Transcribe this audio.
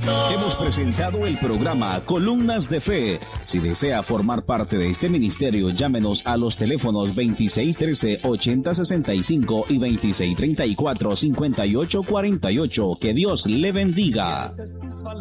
Hemos presentado el programa Columnas de Fe. Si desea formar parte de este ministerio, llámenos a los teléfonos 2613-8065 y 2634-5848. Que Dios le bendiga.